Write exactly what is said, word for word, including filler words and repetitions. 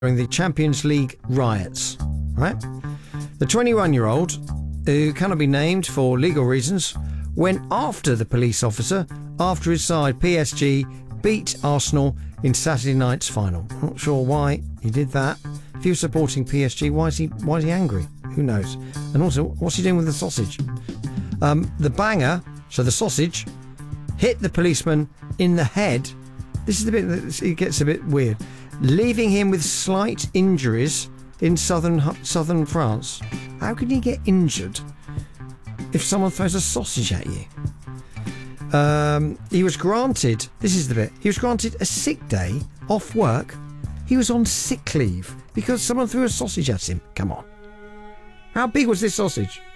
during the Champions League riots. Right? The twenty-one-year-old, who cannot be named for legal reasons, went after the police officer after his side P S G beat Arsenal in Saturday night's final. Not sure why he did that. If he was supporting P S G, why is he why is he angry? Who knows? And also, what's he doing with the sausage? Um, the banger, so the sausage, hit the policeman in the head. This is the bit that it gets a bit weird, leaving him with slight injuries in southern southern France. How can you get injured if someone throws a sausage at you? Um, he was granted, this is the bit, he was granted a sick day off work. He was on sick leave because someone threw a sausage at him. Come on. How big was this sausage?